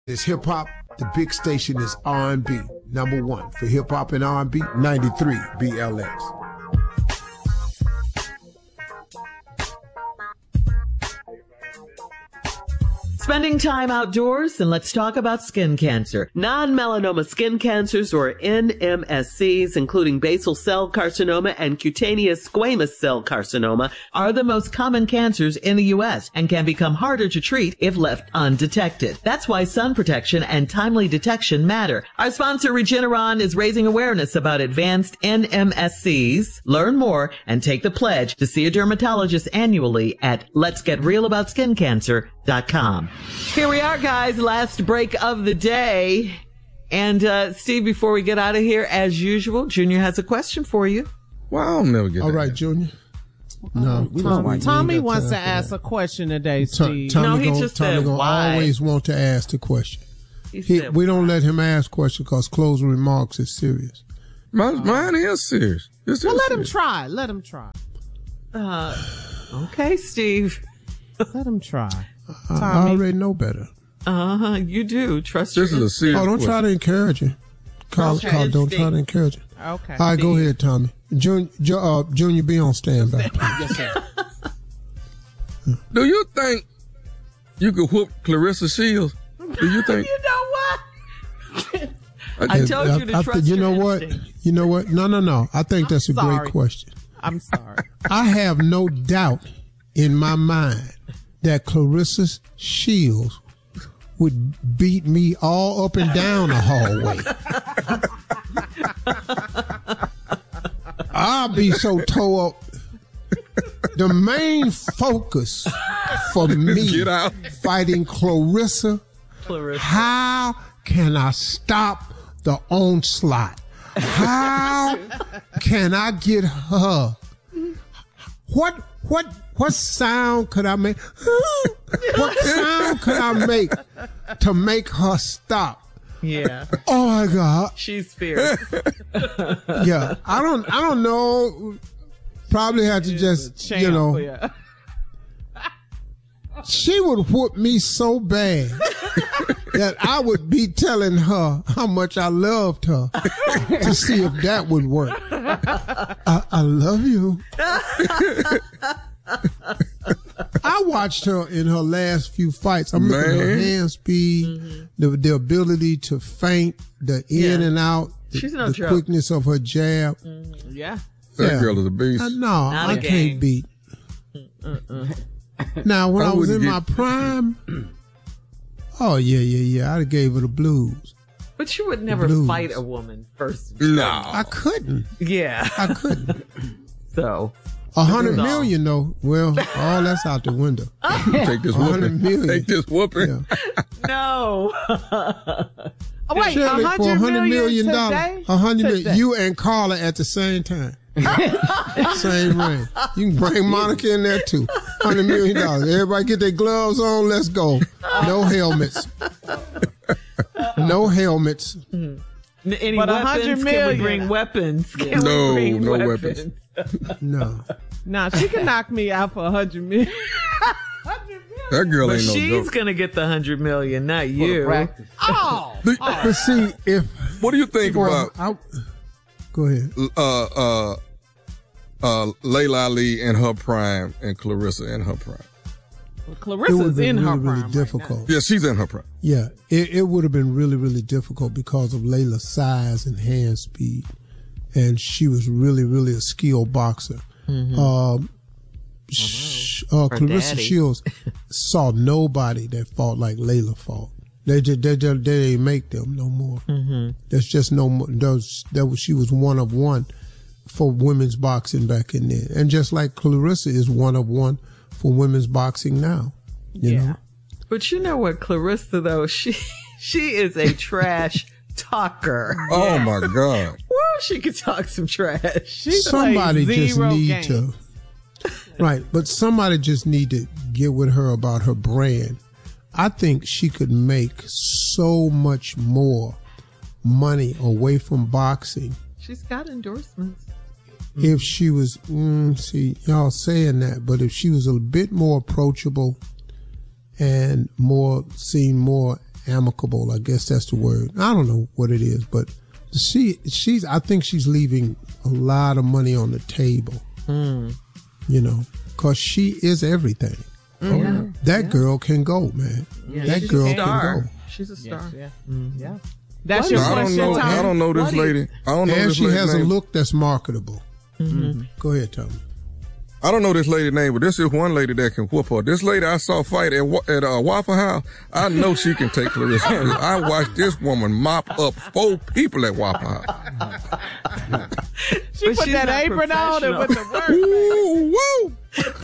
It's hip hop. The big station is R&B. Number one for hip hop and R&B, 93 BLX. Spending time outdoors, and let's talk about skin cancer. Non-melanoma skin cancers, or NMSCs, including basal cell carcinoma and cutaneous squamous cell carcinoma, are the most common cancers in the U.S. and can become harder to treat if left undetected. That's why sun protection and timely detection matter. Our sponsor, Regeneron, is raising awareness about advanced NMSCs. Learn more and take the pledge to see a dermatologist annually at letsgetrealaboutSkinCancer.com. Here we are, guys. Last break of the day. And, Steve, before we get out of here, as usual, Junior has a question for you. Well, I'll never get All right, Junior. No, Tommy wants to ask a question today, Steve. Tommy said why. Always want to ask the question. We don't let him ask questions because closing remarks is serious. Mine is serious. Well, let him try. Let him try. Okay, Steve. Let him try. I already know better. You do. Trust This is a serious don't question. Try to encourage him. Don't try to encourage him. Okay. All right, go ahead, Tommy. Junior, be on standby. Yes, sir. Do you think you could whoop Clarissa Shields? Do you think? You know what? I told you to trust You your know what? instincts. You know what? No. I think that's a great question. I'm sorry. I have no doubt in my mind that Clarissa Shields would beat me all up and down the hallway. I'll be so tore up. The main focus for me fighting Clarissa, how can I stop the onslaught? How can I get her? What sound could I make? What sound could I make to make her stop? Yeah. Oh my God. She's fierce. Yeah. I don't know. Probably have to just, she would whoop me so bad that I would be telling her how much I loved her to see if that would work. I love you. I watched her in her last few fights. I'm looking at her hand speed, the ability to feint, the in and out, the quickness of her jab. Yeah. That girl is a beast. I can't beat. Now, when I was in my prime, I'd have gave her the blues. But you would never fight a woman first. No. I couldn't. Yeah. I couldn't. So. 100 million though. Well, all that's out the window. Take this 100 million. Take this whooping. Yeah. No. Wait, Shirley, for $100 million, today? $100 million, you and Carla at the same time. Same ring. You can bring Monica in there too. $100 million. Everybody get their gloves on. Let's go. No helmets. No helmets. Any But weapons? 100 Can we million. bring weapons? No weapons. No. Nah, she can knock me out for 100 million. That girl But ain't no she's joke. gonna get the 100 million, not you. Oh. But see, What do you think about go ahead. Layla Ali in her prime and Clarissa in her prime? Well, It would Clarissa's have been in her really, prime. really difficult. Yeah, she's in her prime. Yeah, it would have been really, really difficult because of Layla's size and hand speed. And she was really, really a skilled boxer. Clarissa Shields saw nobody that fought like Layla fought. They didn't make them no more. There's just no more. She was one of one for women's boxing back in there. And just like Clarissa is one of one for women's boxing now. You know? But you know what, Clarissa, though, she is a trash talker. Oh my God. Woo, she could talk some trash. Somebody just need to, right? But somebody just need to get with her about her brand. I think she could make so much more money away from boxing. She's got endorsements. If she was, see, y'all saying that, but if she was a bit more approachable and seen more amicable. I guess that's the word. I don't know what it is, but I think she's leaving a lot of money on the table. You know, because she is everything. That girl can go, man. Yeah, that girl can go. She's a star. Yes, yeah. That's your question, Tommy? I don't know this lady. And she has a look that's marketable. Go ahead, Tommy. I don't know this lady's name, but this is one lady that can whoop her. This lady I saw fight at Waffle House, I know she can take Clarissa. I watched this woman mop up 4 people at Waffle House. She put that apron on and went to work.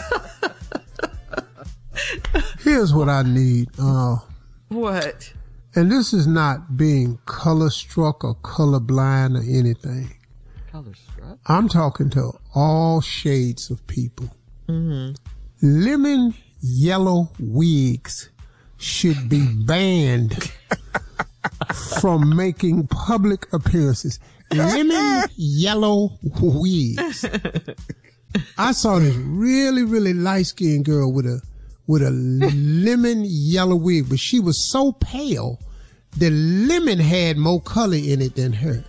Woo! Here's what I need. What? And this is not being color struck or color blind or anything. Color struck? I'm talking to all shades of people. Lemon yellow wigs should be banned from making public appearances. Lemon yellow wigs. I saw this really, really light-skinned girl with a lemon yellow wig, but she was so pale the lemon had more color in it than her.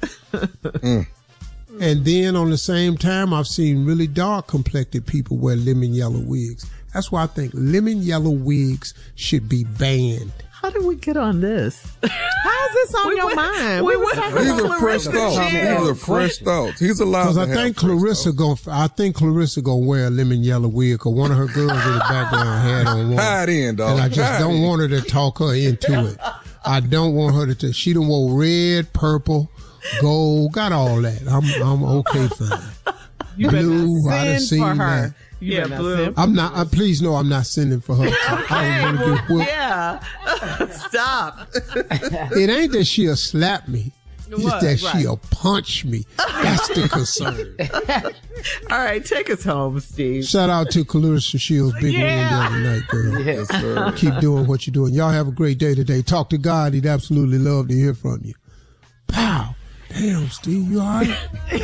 And then on the same time, I've seen really dark complected people wear lemon yellow wigs. That's why I think lemon yellow wigs should be banned. How did we get on this? How is this on your mind? These are fresh thoughts. These are fresh thoughts. He's allowed to have I think Clarissa gonna wear a lemon yellow wig because one of her girls in the background had on one. Hide in, dog. And I just don't want her to talk her into it. I don't want her to. She done wore red, purple, gold, got all that. I'm okay fine. You blue, I done seen for her. that. Yeah, blue. I'm not. Please no, I'm not sending for her. I don't want to get whooped. Yeah. Stop. It ain't that she'll slap me. It's that she'll punch me. That's the concern. All right, take us home, Steve. Shout out to Clarissa Shields' big win the other night, girl. Yes, sir. Keep doing what you're doing. Y'all have a great day today. Talk to God. He'd absolutely love to hear from you. Pow. Damn, Steve, you all right?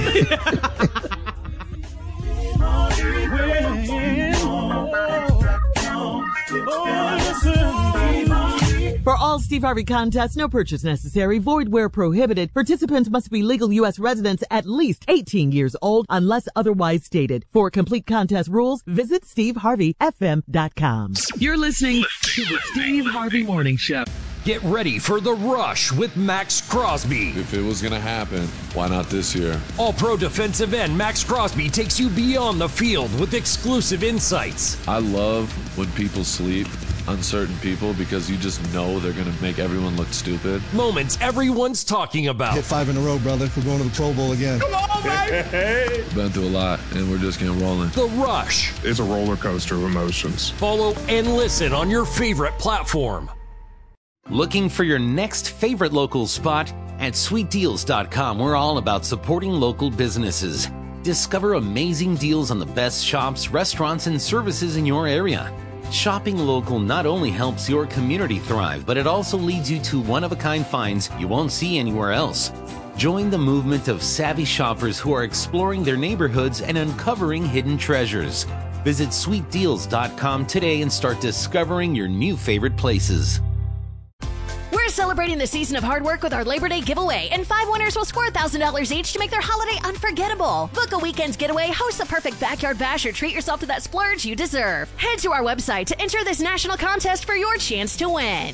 For all Steve Harvey contests, no purchase necessary, void where prohibited. Participants must be legal U.S. residents at least 18 years old unless otherwise stated. For complete contest rules, visit SteveHarveyFM.com. You're listening to the Steve Harvey Morning Show. Get ready for The Rush with Max Crosby. If it was going to happen, why not this year? All-pro defensive end Max Crosby takes you beyond the field with exclusive insights. I love when people sleep, uncertain people, because you just know they're going to make everyone look stupid. Moments everyone's talking about. Hit 5 in a row, brother. We're going to the Pro Bowl again. Come on, baby! Been through a lot, and we're just getting rolling. The Rush. It's a roller coaster of emotions. Follow and listen on your favorite platform. Looking for your next favorite local spot? At sweetdeals.com, we're all about supporting local businesses. Discover amazing deals on the best shops, restaurants, and services in your area. Shopping local not only helps your community thrive, but it also leads you to one-of-a-kind finds you won't see anywhere else. Join the movement of savvy shoppers who are exploring their neighborhoods and uncovering hidden treasures. Visit sweetdeals.com today and start discovering your new favorite places. We're celebrating the season of hard work with our Labor Day giveaway, and 5 winners will score $1,000 each to make their holiday unforgettable. Book a weekend's getaway, host the perfect backyard bash, or treat yourself to that splurge you deserve. Head to our website to enter this national contest for your chance to win.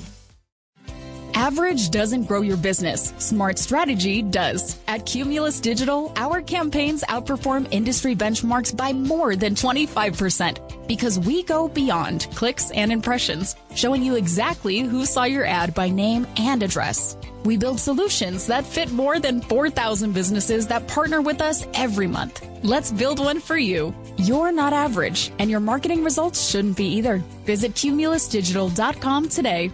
Average doesn't grow your business. Smart strategy does. At Cumulus Digital, our campaigns outperform industry benchmarks by more than 25% because we go beyond clicks and impressions, showing you exactly who saw your ad by name and address. We build solutions that fit more than 4,000 businesses that partner with us every month. Let's build one for you. You're not average, and your marketing results shouldn't be either. Visit cumulusdigital.com today.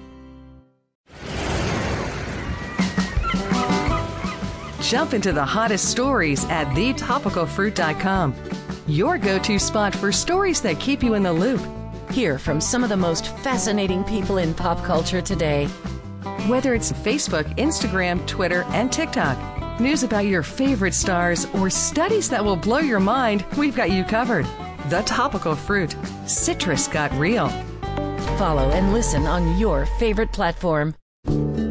Jump into the hottest stories at thetopicalfruit.com. Your go-to spot for stories that keep you in the loop. Hear from some of the most fascinating people in pop culture today. Whether it's Facebook, Instagram, Twitter, and TikTok, news about your favorite stars, or studies that will blow your mind, we've got you covered. The Topical Fruit. Citrus got real. Follow and listen on your favorite platform. you.